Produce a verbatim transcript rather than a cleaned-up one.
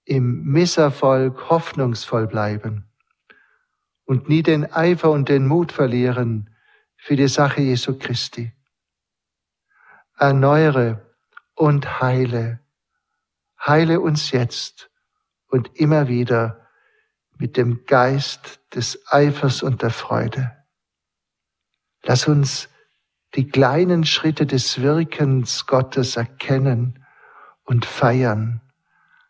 im Misserfolg hoffnungsvoll bleiben und nie den Eifer und den Mut verlieren für die Sache Jesu Christi. Erneuere und heile, heile uns jetzt und immer wieder mit dem Geist des Eifers und der Freude. Lass uns die kleinen Schritte des Wirkens Gottes erkennen und feiern